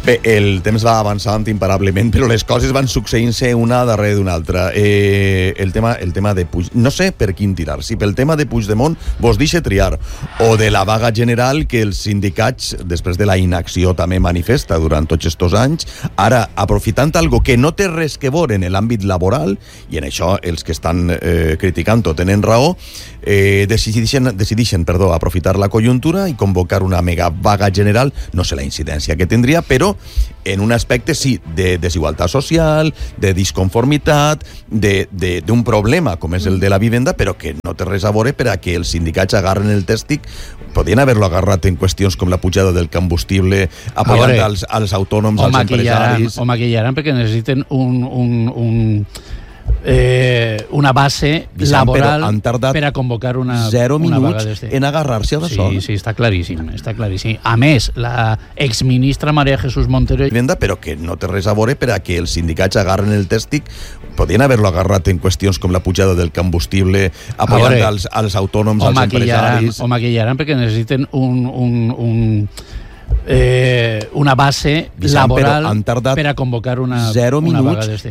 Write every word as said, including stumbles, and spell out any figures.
Bé, el temps va avançant imparablement, però les coses van succeint-se una darrere d'una altra. Eh, el, tema, el tema de Puig... No sé per quin tirar. Si pel tema de Puigdemont vos deixe triar, o de la vaga general que els sindicats, després de la inacció, també manifesta durant tots estos anys, ara, aprofitant algo que no té res que veure en l'àmbit laboral, i en això els que estan eh, criticant-ho tenen raó, eh, decidixen, decidixen perdó, aprofitar la conjuntura i convocar una mega vaga general, no sé la incidència que tindria, però en un aspecte, sí, de desigualtat social, de disconformitat, d'un problema com és el de la vivenda, però que no té res a veure per a que els sindicats agarren el tèstic. Podien haver-lo agarrat en qüestions com la pujada del combustible, apoyant als, als autònoms, als empresaris... O maquillaran perquè necessiten un... un, un... Eh, una base Vicent, laboral per a convocar una, zero una vaga minuts en agarrar-se a d'això. Sí, sí, està claríssim, està claríssim. A més, la exministra María Jesús Montero... Però que no té res a veure per a que els sindicats agarren el tèstic. Podien haver-lo agarrat en qüestions com la pujada del combustible, apoyant als, als autònoms, als empresaris... O maquillaran perquè necessiten un... un, un Eh, una base Vicent, laboral per a convocar una, zero una minuts vaga d'este.